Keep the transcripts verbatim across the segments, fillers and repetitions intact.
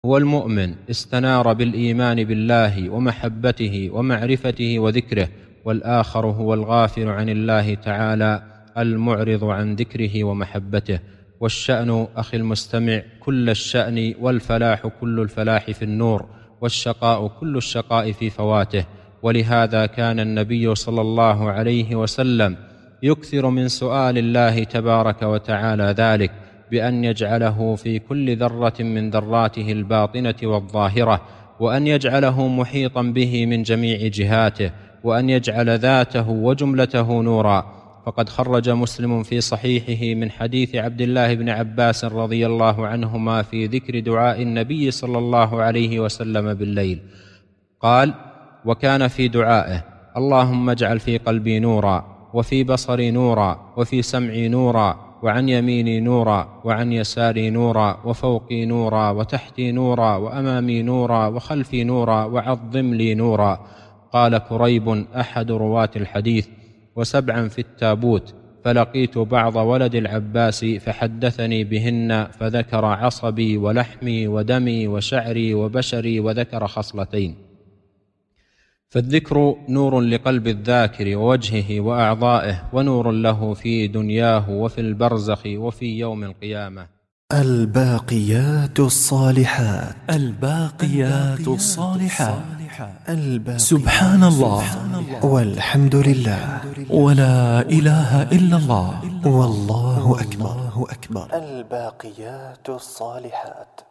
هو المؤمن استنار بالإيمان بالله ومحبته ومعرفته وذكره، والآخر هو الغافل عن الله تعالى المعرض عن ذكره ومحبته. والشأن أخي المستمع كل الشأن، والفلاح كل الفلاح في النور، والشقاء كل الشقاء في فواته. ولهذا كان النبي صلى الله عليه وسلم يكثر من سؤال الله تبارك وتعالى ذلك، بأن يجعله في كل ذرة من ذراته الباطنة والظاهرة، وأن يجعله محيطا به من جميع جهاته، وأن يجعل ذاته وجملته نورا. فقد خرج مسلم في صحيحه من حديث عبد الله بن عباس رضي الله عنهما في ذكر دعاء النبي صلى الله عليه وسلم بالليل، قال: وكان في دعائه: اللهم اجعل في قلبي نورا، وفي بصري نورا، وفي سمعي نورا، وعن يميني نورا، وعن يساري نورا، وفوقي نورا، وتحتي نورا، وأمامي نورا، وخلفي نورا، وعظم لي نورا. قال كريب أحد رواة الحديث: وسبعا في التابوت، فلقيت بعض ولد العباس فحدثني بهن، فذكر عصبي ولحمي ودمي وشعري وبشري، وذكر خصلتين. فالذكر نور لقلب الذاكر ووجهه وأعضائه، ونور له في دنياه وفي البرزخ وفي يوم القيامة. الباقيات الصالحات. الباقيات الصالحات. سبحان الله والحمد لله ولا إله إلا الله والله أكبر. الباقيات الصالحات.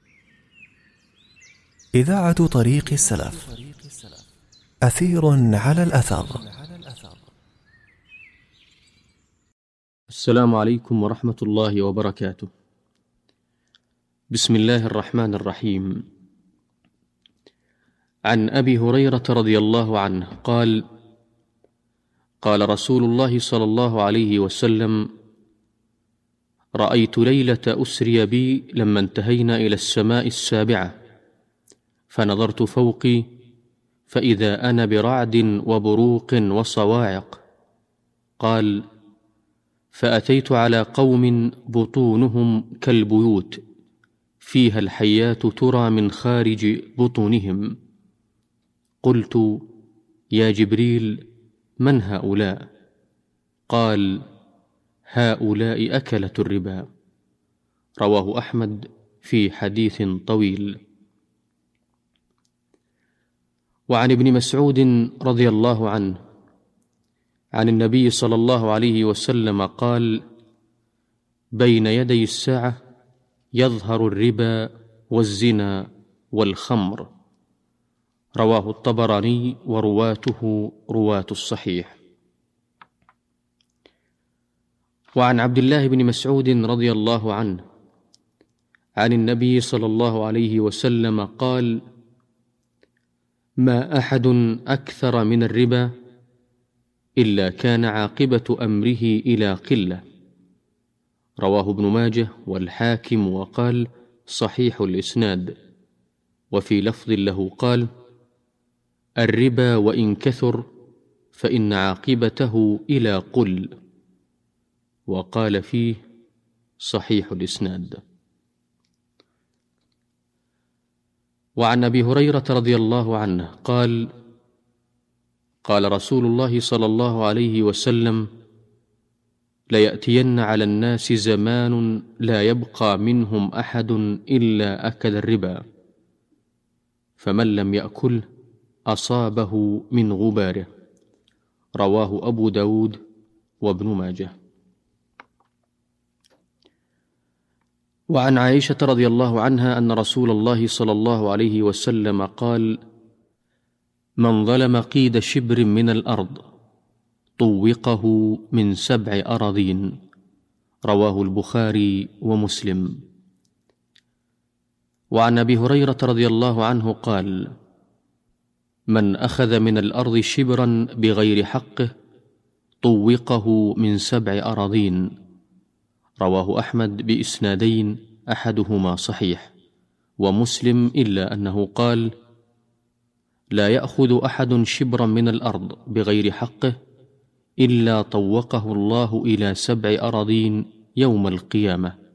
إذاعة طريق السلف، أثير على الأثر. السلام عليكم ورحمة الله وبركاته. بسم الله الرحمن الرحيم. عن أبي هريرة رضي الله عنه قال: قال رسول الله صلى الله عليه وسلم: رأيت ليلة أسري بي لما انتهينا إلى السماء السابعة، فنظرت فوقي فإذا أنا برعد وبروق وصواعق. قال: فأتيت على قوم بطونهم كالبيوت، فيها الحيات ترى من خارج بطونهم. قلت: يا جبريل، من هؤلاء؟ قال: هؤلاء أكلة الربا. رواه أحمد في حديث طويل. وعن ابن مسعود رضي الله عنه عن النبي صلى الله عليه وسلم قال: بين يدي الساعة يظهر الربا والزنا والخمر. رواه الطبراني ورواته رواة الصحيح. وعن عبد الله بن مسعود رضي الله عنه عن النبي صلى الله عليه وسلم قال: ما أحد أكثر من الربا إلا كان عاقبة أمره إلى قلة. رواه ابن ماجه والحاكم وقال: صحيح الإسناد. وفي لفظ له قال: الربا وإن كثر فإن عاقبته إلى قل. وقال فيه: صحيح الإسناد. وعن أبي هريرة رضي الله عنه قال: قال رسول الله صلى الله عليه وسلم: ليأتين على الناس زمان لا يبقى منهم أحد إلا أكل الربا، فمن لم يأكل أصابه من غباره. رواه أبو داود وابن ماجه. وعن عائشة رضي الله عنها أن رسول الله صلى الله عليه وسلم قال: من ظلم قيد شبر من الأرض طوقه من سبع أراضين. رواه البخاري ومسلم. وعن أبي هريرة رضي الله عنه قال: من أخذ من الأرض شبرا بغير حقه طوقه من سبع أراضين. رواه أحمد بإسنادين أحدهما صحيح، ومسلم إلا أنه قال: لا يأخذ أحد شبرا من الأرض بغير حقه إلا طوقه الله إلى سبع أراضين يوم القيامة.